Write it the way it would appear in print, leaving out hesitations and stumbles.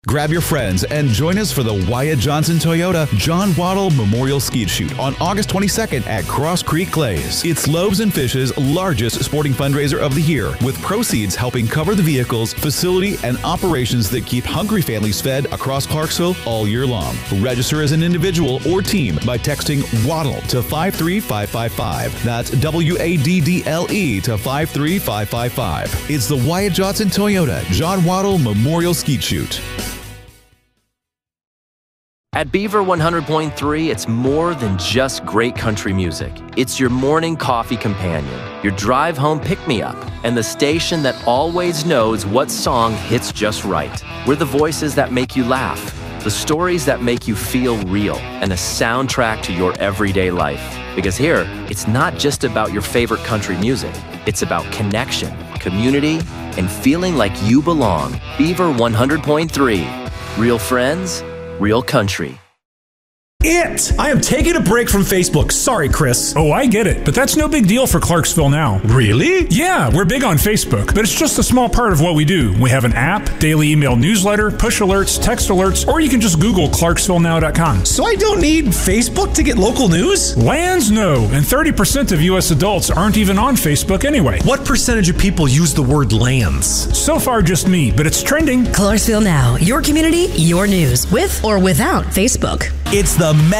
Grab your friends and join us for the Wyatt Johnson Toyota John Waddle Memorial Skeet Shoot on August 22nd at Cross Creek Glaze. It's Loaves and Fish's largest sporting fundraiser of the year, with proceeds helping cover the vehicles, facility, and operations that keep hungry families fed across Clarksville all year long. Register as an individual or team by texting WADDLE to 53555. That's WADDLE to 53555. It's the Wyatt Johnson Toyota John Waddle Memorial Skeet Shoot. At Beaver 100.3, it's more than just great country music. It's your morning coffee companion, your drive home pick-me-up, and the station that always knows what song hits just right. We're the voices that make you laugh, the stories that make you feel real, and a soundtrack to your everyday life. Because here, it's not just about your favorite country music. It's about connection, community, and feeling like you belong. Beaver 100.3. Real friends, real country. I am taking a break from Facebook. Sorry, Chris. Oh, I get it, but that's no big deal for Clarksville Now. Really? Yeah, we're big on Facebook, but it's just a small part of what we do. We have an app, daily email newsletter, push alerts, text alerts, or you can just Google ClarksvilleNow.com. So I don't need Facebook to get local news? Lands, no, and 30% of U.S. adults aren't even on Facebook anyway. What percentage of people use the word lands? So far, just me, but it's trending. Clarksville Now, your community, your news, with or without Facebook. It's the